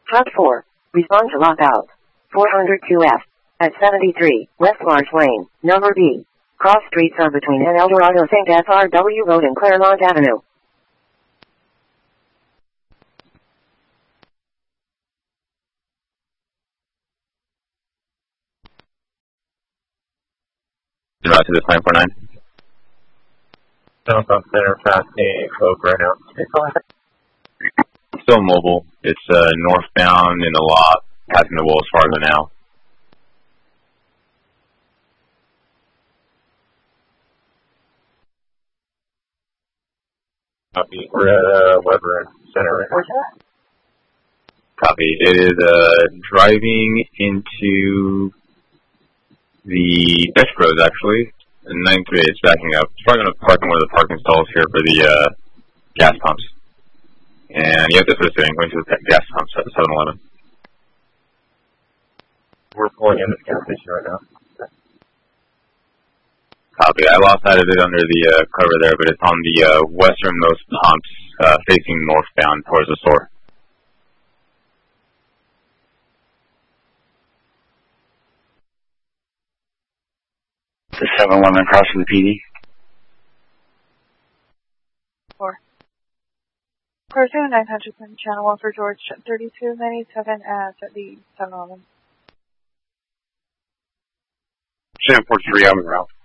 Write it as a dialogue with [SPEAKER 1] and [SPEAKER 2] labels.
[SPEAKER 1] Hot 4. Respond to lockout. 402F. At 73, West Larch Lane, number B. Cross streets are between N. Eldorado St. SRW Road and Claremont Avenue.
[SPEAKER 2] Route to this 949.
[SPEAKER 3] Southbound Center, passing Oak right now.
[SPEAKER 2] Still mobile. It's northbound in the lot, passing the Wells Fargo now.
[SPEAKER 3] Copy. We're at Weber Center right now.
[SPEAKER 2] Copy. It is driving into the Dutch Bros, actually. 938, it's backing up. It's probably going to park in one of the parking stalls here for the gas pumps. And you have this listening, going to the gas pumps at 7-Eleven.
[SPEAKER 3] We're pulling in this gas station right now.
[SPEAKER 2] Copy. I lost sight of it under the cover there, but it's on the westernmost pumps facing northbound towards the store.
[SPEAKER 4] The 7-Eleven across from the PD.
[SPEAKER 5] 4. Corso 900 channel 1 for George 3297 at the 7-Eleven.
[SPEAKER 4] Sam 43 on the route.